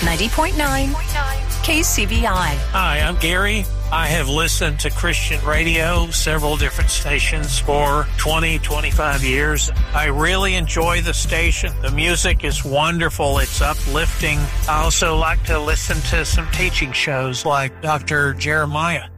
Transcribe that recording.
90.9 KCVI. Hi, I'm Gary. I have listened to Christian radio, several different stations for 20, 25 years. I really enjoy the station. The music is wonderful. It's uplifting. I also like to listen to some teaching shows like Dr. Jeremiah.